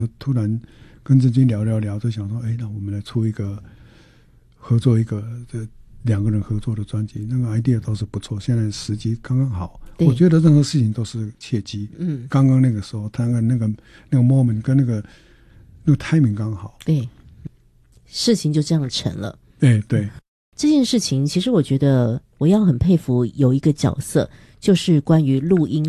突然跟郑钧聊，就想说，那我们来出一个合作一个两个人合作的专辑，那个 idea 倒是不错，现在时机刚刚好。我觉得任何事情都是契机，刚刚那个时候，他那个 moment 跟那个 timing 刚好， 对，事情就这样成了。 对， 这件事情其实我觉得我要很佩服有一个角色，就是关于录音